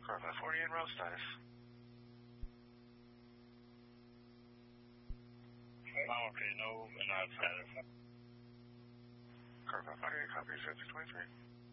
Corvette 40 en route status. Okay, no, and I've had it. Corvette 48, copy 623.